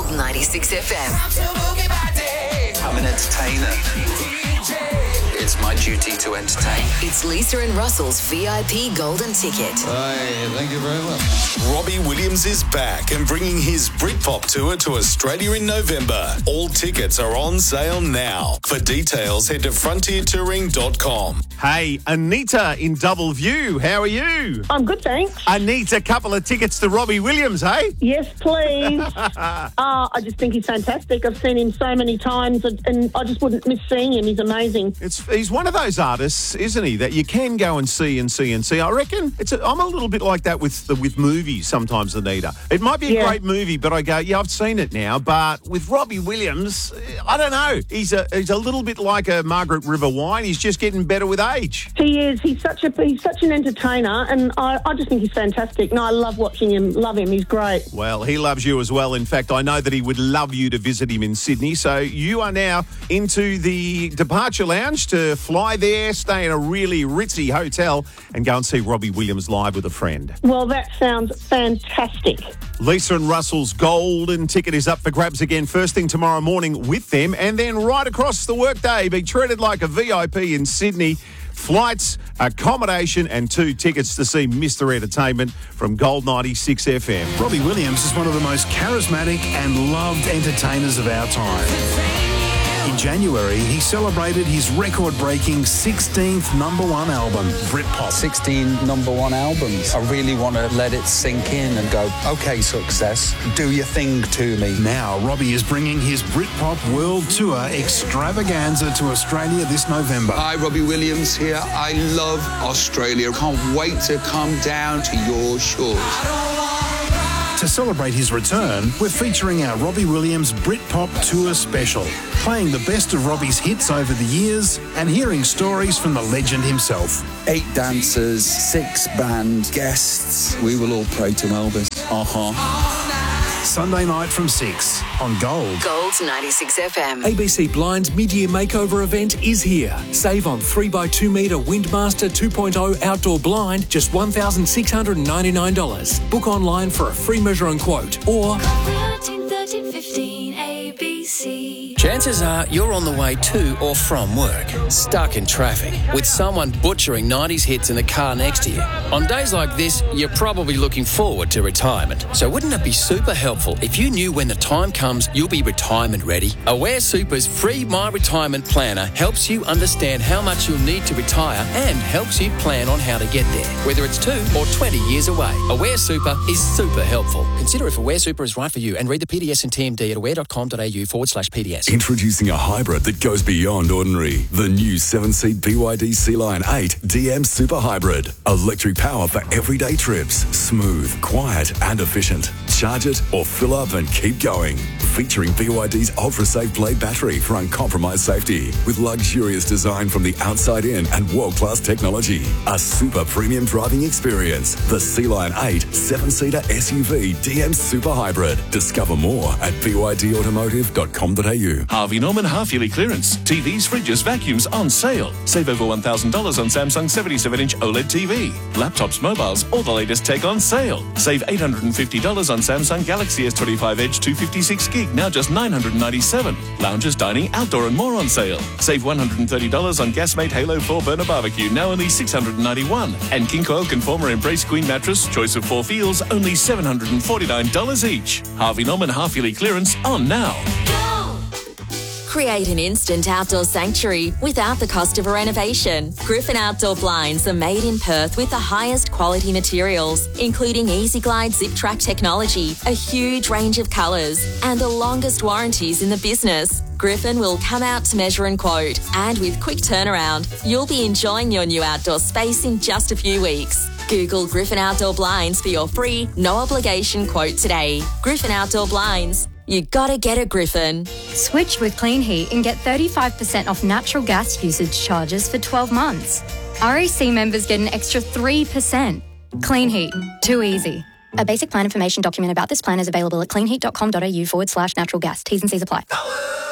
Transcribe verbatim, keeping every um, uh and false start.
Gold ninety-six F M. I'm an entertainer. It's my duty to entertain. It's Lisa and Russell's V I P Golden Ticket. Hey, thank you very much. Robbie Williams is back and bringing his Britpop tour to Australia in November. All tickets are on sale now. For details, head to frontier touring dot com. Hey, Anita in Double View, how are you? I'm good, thanks. Anita, a couple of tickets to Robbie Williams, hey? Yes, please. uh, I just think he's fantastic. I've seen him so many times and, and I just wouldn't miss seeing him. He's amazing. It's He's one of those artists, isn't he, that you can go and see and see and see. I reckon it's a, I'm a little bit like that with the, with movies sometimes, Anita. It might be a Yeah. great movie, but I go, yeah, I've seen it now. But with Robbie Williams, I don't know. He's a he's a little bit like a Margaret River wine. He's just getting better with age. He is. He's such a he's such an entertainer and I, I just think he's fantastic. No, I love watching him. Love him. He's great. Well, he loves you as well. In fact, I know that he would love you to visit him in Sydney. So you are now into the departure lounge to fly there, stay in a really ritzy hotel and go and see Robbie Williams live with a friend. Well, that sounds fantastic. Lisa and Russell's golden ticket is up for grabs again first thing tomorrow morning with them, and then right across the workday, be treated like a V I P in Sydney. Flights, accommodation and two tickets to see Mister Entertainment from Gold ninety-six F M. Robbie Williams is one of the most charismatic and loved entertainers of our time. In January, he celebrated his record-breaking sixteenth number one album, Britpop. sixteen number one albums. I really want to let it sink in and go, okay, success, do your thing to me. Now, Robbie is bringing his Britpop World Tour extravaganza to Australia this November. Hi, Robbie Williams here. I love Australia. Can't wait to come down to your shores. To celebrate his return, we're featuring our Robbie Williams Britpop Tour Special, playing the best of Robbie's hits over the years and hearing stories from the legend himself. Eight dancers, six band guests. We will all pray to Elvis. Uh-huh. Sunday night from six on Gold. Gold ninety-six F M. A B C Blind's mid-year makeover event is here. Save on three by two metre Windmaster two point oh outdoor blind, just one thousand six hundred ninety-nine dollars. Book online for a free measure and quote or thirteen, thirteen, fifteen, A B C. Chances are you're on the way to or from work, stuck in traffic, with someone butchering nineties hits in the car next to you. On days like this, you're probably looking forward to retirement. So wouldn't it be super helpful if you knew when the time comes you'll be retirement ready? Aware Super's free My Retirement Planner helps you understand how much you'll need to retire and helps you plan on how to get there, whether it's two or twenty years away. Aware Super is super helpful. Consider if Aware Super is right for you and read the P D S and T M D at aware.com.au forward slash PDS. Introducing a hybrid that goes beyond ordinary. The new seven-seat B Y D Sea Line eight D M Super Hybrid. Electric power for everyday trips. Smooth, quiet and efficient. Charge it or fill up and keep going. Featuring B Y D's ultra-safe blade battery for uncompromised safety. With luxurious design from the outside in and world-class technology. A super premium driving experience. The Sea Line eight seven-seater S U V D M Super Hybrid. Discover more at b y d automotive dot com dot a u. Harvey Norman half-yearly clearance. T Vs, fridges, vacuums on sale. Save over one thousand dollars on Samsung seventy-seven inch OLED T V. Laptops, mobiles, all the latest tech on sale. Save eight hundred fifty dollars on Samsung Galaxy S twenty-five Edge two fifty-six gig, now just nine hundred ninety-seven dollars. Lounges, dining, outdoor and more on sale. Save one hundred thirty dollars on Gasmate Halo four burner barbecue, now only six hundred ninety-one dollars. And King Coil Conformer Embrace Queen mattress, choice of four feels, only seven hundred forty-nine dollars each. Harvey Norman half-yearly clearance on now. Create an instant outdoor sanctuary without the cost of a renovation. Griffin Outdoor Blinds are made in Perth with the highest quality materials, including Easy Glide Zip Track technology, a huge range of colours, and the longest warranties in the business. Griffin will come out to measure and quote, and with quick turnaround, you'll be enjoying your new outdoor space in just a few weeks. Google Griffin Outdoor Blinds for your free, no obligation quote today. Griffin Outdoor Blinds. You gotta get a Griffin. Switch with Clean Heat and get thirty-five percent off natural gas usage charges for twelve months. R A C members get an extra three percent. Clean Heat. Too easy. A basic plan information document about this plan is available at cleanheat.com.au forward slash natural gas. T's and C's apply.